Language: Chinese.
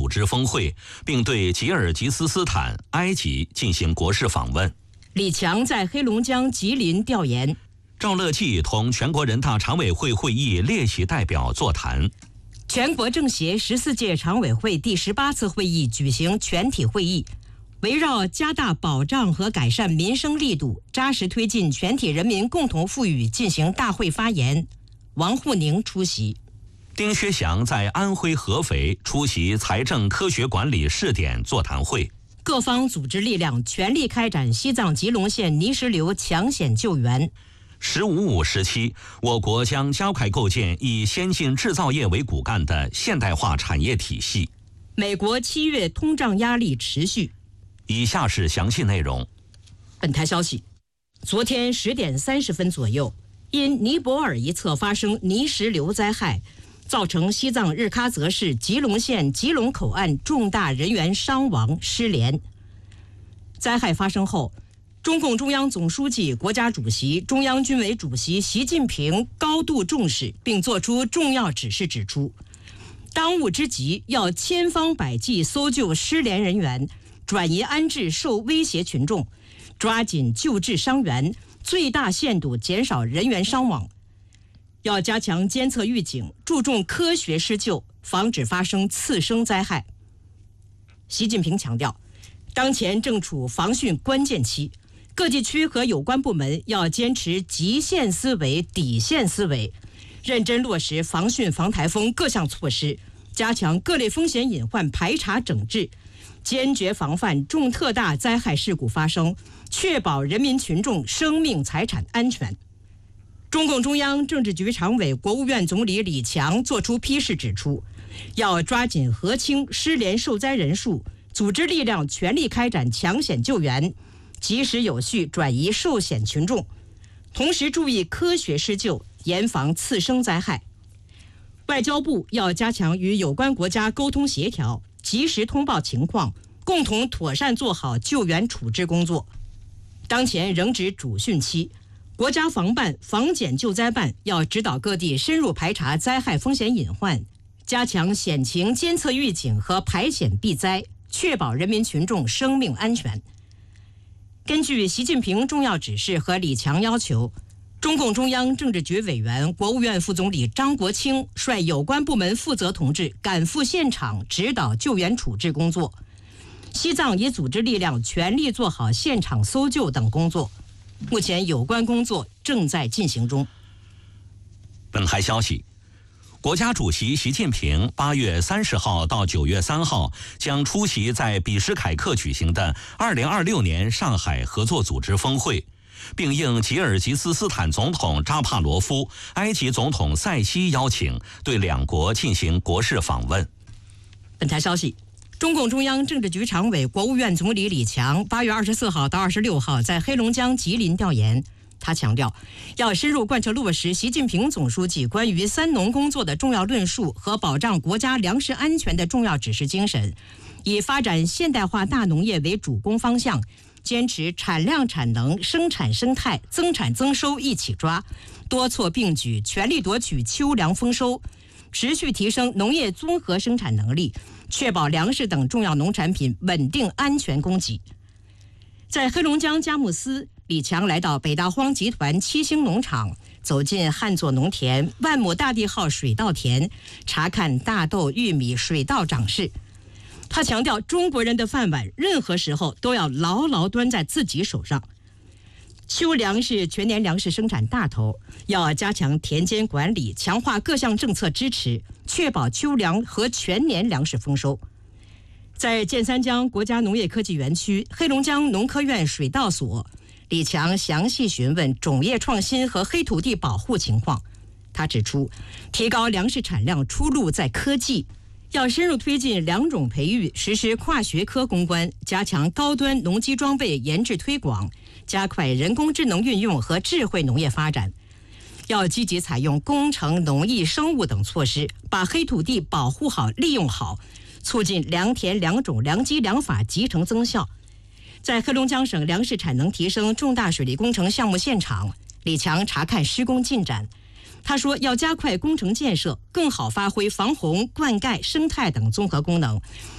织峰会，并对吉尔吉斯斯坦、埃及进行国事访问。 李强在黑龙江吉林调研。 赵乐际同全国人大常委会会议列席代表座谈。 全国政协14届常委会第18次会议举行全体会议，围绕加大保障和改善民生力度，扎实推进全体人民共同富裕进行大会发言。王沪宁出席。 丁薛祥在安徽合肥出席财政科学管理试点座谈会。 各方组织力量全力开展西藏吉隆县泥石流抢险救援。 “15+5”时期，我国将加快构建以先进制造业为骨干的现代化产业体系。 美国7月通胀压力持续。 以下是详细内容。 本台消息，昨天10点30分左右，因尼泊尔一侧发生泥石流灾害，造成西藏日喀则市吉隆县吉隆口岸重大人员伤亡失联。灾害发生后，中共中央总书记、国家主席、中央军委主席习近平高度重视，并作出重要指示，指出，当务之急要千方百计搜救失联人员，转移安置受威胁群众，抓紧救治伤员，最大限度减少人员伤亡。要加强监测预警，注重科学施救，防止发生次生灾害。习近平强调，当前正处防汛关键期，各地区和有关部门要坚持极限思维、底线思维，认真落实防汛防台风各项措施，加强各类风险隐患排查整治，坚决防范重特大灾害事故发生，确保人民群众生命财产安全。中共中央政治局常委、国务院总理李强作出批示，指出，要抓紧核清失联受灾人数，组织力量全力开展抢险救援，及时有序转移受险群众，同时注意科学施救，严防次生灾害。外交部要加强与有关国家沟通协调，及时通报情况，共同妥善做好救援处置工作。当前仍值主汛期，国家防办、防检救灾办要指导各地深入排查灾害风险隐患，加强险情监测预警和排险避灾，确保人民群众生命安全。根据习近平重要指示和李强要求，中共中央政治局委员、国务院副总理张国清率有关部门负责同志赶赴现场指导救援处置工作。西藏已组织力量全力做好现场搜救等工作，目前有关工作正在进行中。 本台消息，国家主席习近平8月30号到9月3号将出席在比什凯克举行的2026年上海合作组织峰会，并应吉尔吉斯斯坦总统扎帕罗夫、埃及总统塞西邀请，对两国进行国事访问。 本台消息，中共中央政治局常委、国务院总理李强8月24号到26号在黑龙江吉林调研。他强调，要深入贯彻落实习近平总书记关于三农工作的重要论述和保障国家粮食安全的重要指示精神，以发展现代化大农业为主攻方向，坚持产量产能、生产生态、增产增收一起抓，多措并举，全力夺取秋粮丰收，持续提升农业综合生产能力，确保粮食等重要农产品稳定安全供给。在黑龙江佳木斯，李强来到北大荒集团7星农场，走进旱作农田、万亩大地号水稻田，查看大豆、玉米水稻长势。他强调，中国人的饭碗任何时候都要牢牢端在自己手上。秋粮是全年粮食生产大头，要加强田间管理，强化各项政策支持，确保秋粮和全年粮食丰收。在建三江国家农业科技园区、黑龙江农科院水稻所，李强详细询问种业创新和黑土地保护情况。他指出，提高粮食产量出路在科技，要深入推进良种培育，实施跨学科攻关，加强高端农机装备研制推广，加快人工智能运用和智慧农业发展。要积极采用工程、农艺、生物等措施，把黑土地保护好、利用好，促进良田、良种、良机、良法集成增效。在黑龙江省粮食产能提升重大水利工程项目现场，李强查看施工进展。他说，要加快工程建设，更好发挥防洪、灌溉、生态等综合功能，